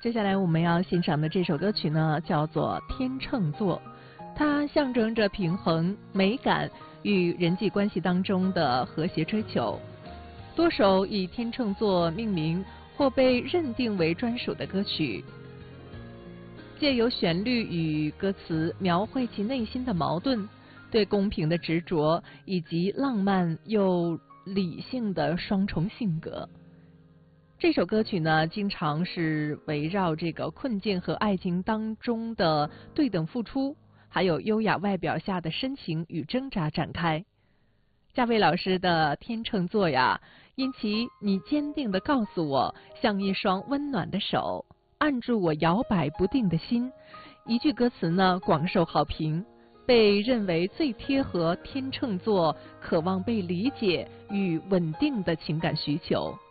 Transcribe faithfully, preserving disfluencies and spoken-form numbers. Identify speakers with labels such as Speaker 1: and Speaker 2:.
Speaker 1: 接下来我们要欣赏的这首歌曲呢，叫做《天秤座》，它象征着平衡、美感与人际关系当中的和谐追求。多首以天秤座命名或被认定为专属的歌曲，借由旋律与歌词描绘其内心的矛盾、对公平的执着以及浪漫又理性的双重性格。这首歌曲呢，经常是围绕这个困境和爱情当中的对等付出，还有优雅外表下的深情与挣扎展开。夏薇老师的天秤座呀，因其你坚定地告诉我，像一双温暖的手，按住我摇摆不定的心。一句歌词呢，广受好评，被认为最贴合天秤座渴望被理解与稳定的情感需求。